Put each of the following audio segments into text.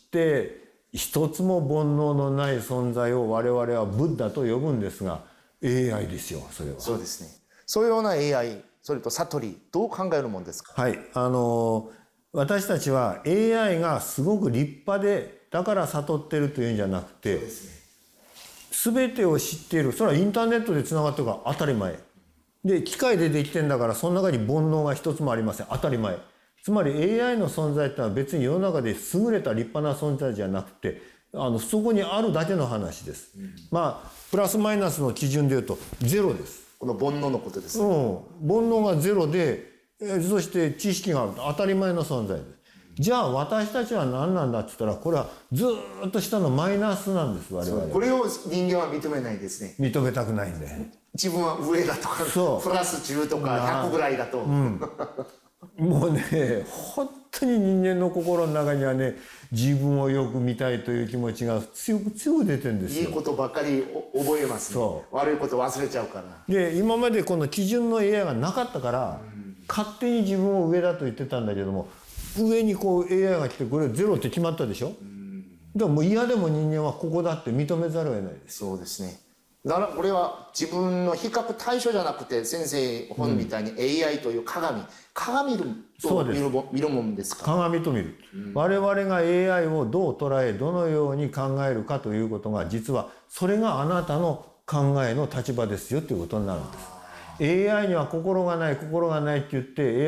して一つも煩悩のない存在を我々はブッダと呼ぶんですが、 AI ですよ、それは。 そうですね。そういうような AI、それと悟り、どう考えるもんですか？ はい、私たちは AI がすごく立派でだから悟ってるというんじゃなくて、全てを知っている。それはインターネットでつながってるから当たり前で、機械でできてんだから、その中に煩悩が一つもありません。当たり前。つまり AI の存在ってのは別に世の中で優れた立派な存在じゃなくて、そこにあるだけの話です。まあプラスマイナスの基準でいうとゼロです。 この煩悩のことですね。 煩悩がゼロで、そして知識があると当たり前の存在です。じゃあ私たちは何なんだって言ったら、これはずっと下のマイナスなんです、我々は。 これを人間は認めないですね。 認めたくないんで。 自分は上だとか、プラス10とか100ぐらいだと。 もうね、本当に人間の心の中にはね、自分をよく見たいという気持ちが強く出てるんですよ。 いいことばっかり覚えますね。悪いこと忘れちゃうから。 で、今までこの基準の AI がなかったから、勝手に自分を上だと言ってたんだけども、上にこう AI が来て、これゼロって決まったでしょ。だからもう嫌でも人間はここだって認めざるを得ないです。 そうですね。だからこれは自分の比較対象じゃなくて、先生本みたいに AI という鏡と見るもんですか？ 鏡と見る。我々が AI をどう捉え、どのように考えるかということが、実はそれがあなたの考えの立場ですよということになるんです。AI には心がないって言って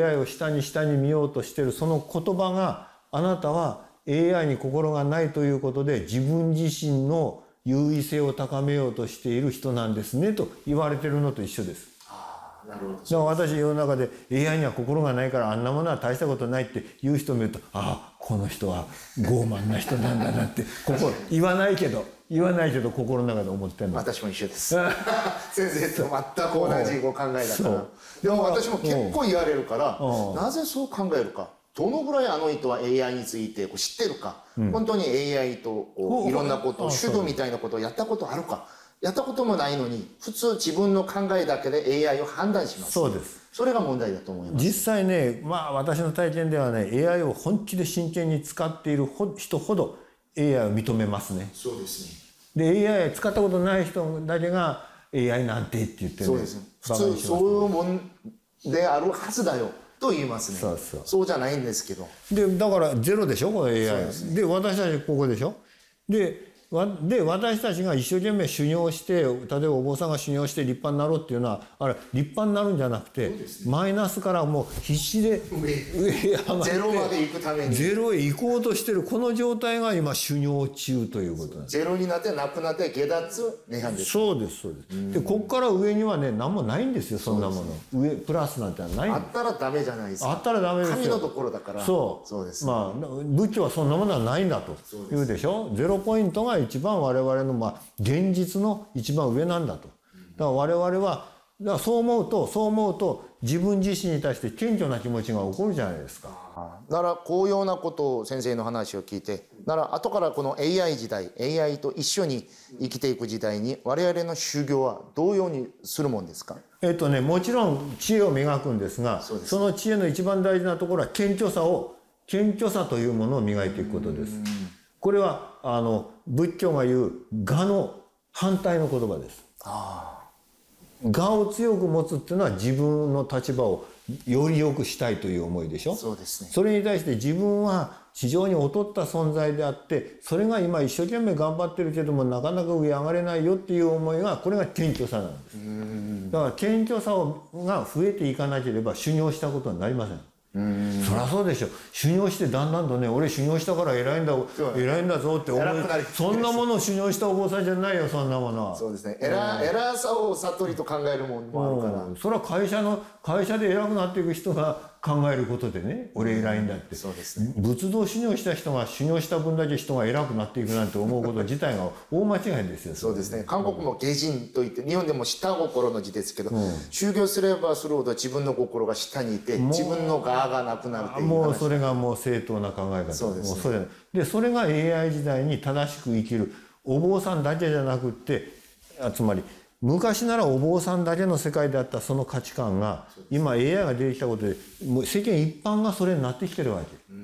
AI を下に見ようとしているその言葉が、あなたは AI に心がないということで自分自身の優位性を高めようとしている人なんですねと言われてるのと一緒です。 なるほど。 だから私世の中で AI には心がないからあんなものは大したことないって言う人を見ると、ああこの人は傲慢な人なんだなって言わないけど心の中で思ってるの。 私も一緒です。先生と全く同じご考えだから。でも私も結構言われるから、なぜそう考えるか。どのぐらいあの人は AI について知ってるか、本当に AI といろんなことを、手動みたいなことをやったことあるか、やったこともないのに、普通自分の考えだけで AI を判断します。 そうです。 それが問題だと思います。 実際ね、まあ私の体験ではね、AI を本気で真剣に使っている人ほど AI を認めますね。 そうですね。で AI 使ったことない人だけが AI なんてって言ってる、 そうですね。普通そういうもんであるはずだよと言いますね。そうじゃないんですけど。 でだからゼロでしょこれ AI で、私たちここでしょ。で私たちが一生懸命修行して、例えばお坊さんが修行して立派になろうっていうのは、あれ立派になるんじゃなくて、マイナスからもう必死で上へ上がってゼロまで行くためにゼロへ行こうとしてるこの状態が今修行中ということなんです。 ゼロになってなくなって下脱涅槃です。 そうです。でこっから上にはね何もないんですよ、そんなもの。上プラスなんてないんです。 あったらダメじゃないですか。 あったらダメですよ。 神のところだから。 そうです。 まあ仏教はそんなものはないんだと言うでしょ。ゼロポイントが一番我々の現実の一番上なんだと。だから我々はそう思うと自分自身に対して謙虚な気持ちが起こるじゃないですか。 だからこういうようなことを先生の話を聞いて、だから後からこの AI 時代、AI と一緒に生きていく時代に我々の修行はどういうようにするもんですか？ もちろん知恵を磨くんですが、その知恵の一番大事なところは謙虚さというものを磨いていくことです。これは仏教が言う我の反対の言葉です。我を強く持つっていうのは自分の立場をより良くしたいという思いでしょ。 そうですね。 それに対して自分は非常に劣った存在であって、それが今一生懸命頑張ってるけどもなかなか上上がれないよっていう思いが、これが謙虚さなんです。だから謙虚さが増えていかなければ修行したことになりません。そりゃそうでしょ。修行してだんだんとね、俺修行したから偉いんだぞって思い、そんなものを修行したお坊さんじゃないよ、そんなものは。 そうですね。偉さを悟りと考えるものもあるから。 それは会社で偉くなっていく人が考えることでね、俺偉いんだって。 そうですね。 仏道修行した人が修行した分だけ人が偉くなっていくなんて思うこと自体が大間違いですよ。 そうですね。韓国も下人といって、日本でも下心の字ですけど、修行すればするほど自分の心が下にいて、自分の側がなくなるっていう。 もうそれがもう正当な考え方。 そうですね。 でそれが AI 時代に正しく生きるお坊さんだけじゃなくって、つまり昔ならお坊さんだけの世界であったその価値観が今 AI が出てきたことでもう世間一般がそれになってきてるわけ。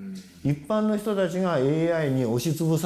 一般の人たちが AI に押しつぶさ